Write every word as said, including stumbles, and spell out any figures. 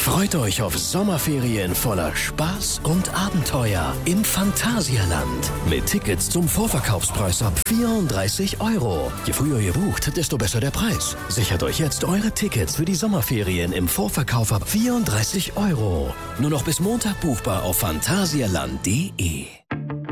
Freut euch auf Sommerferien voller Spaß und Abenteuer im Phantasialand. Mit Tickets zum Vorverkaufspreis ab vierunddreißig Euro. Je früher ihr bucht, desto besser der Preis. Sichert euch jetzt eure Tickets für die Sommerferien im Vorverkauf ab vierunddreißig Euro. Nur noch bis Montag buchbar auf phantasialand punkt de.